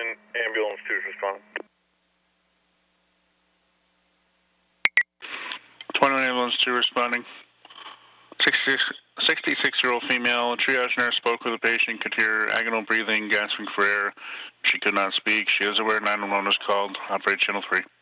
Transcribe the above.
ambulance 2 is responding. 21 ambulance 2 responding. 66-year-old female triage nurse spoke with the patient, could hear agonal breathing, gasping for air. She could not speak. She is aware 911 is called. Operate channel 3.